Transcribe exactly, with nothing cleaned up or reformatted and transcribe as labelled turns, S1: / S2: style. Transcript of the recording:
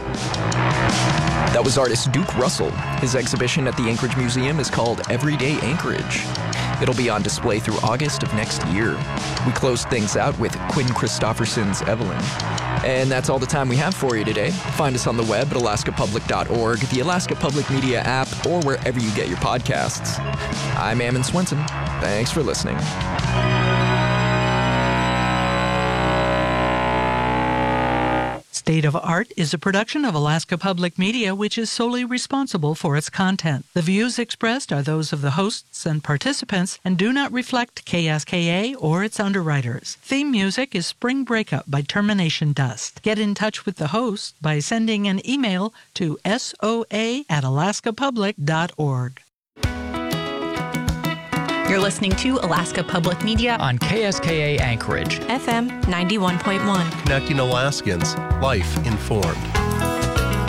S1: That was artist Duke Russell. His exhibition at the Anchorage Museum is called Everyday Anchorage. It'll be on display through August of next year. We closed things out with Quinn Christopherson's Evelyn. And that's all the time we have for you today. Find us on the web at alaska public dot org, the Alaska Public Media app, or wherever you get your podcasts. I'm Ammon Swenson. Thanks for listening.
S2: State of Art is a production of Alaska Public Media, which is solely responsible for its content. The views expressed are those of the hosts and participants and do not reflect K S K A or its underwriters. Theme music is Spring Breakup by Termination Dust. Get in touch with the host by sending an email to S O A at alaska public dot org.
S3: You're listening to Alaska Public Media
S4: on K S K A Anchorage,
S3: F M ninety-one point one.
S5: Connecting Alaskans, life informed.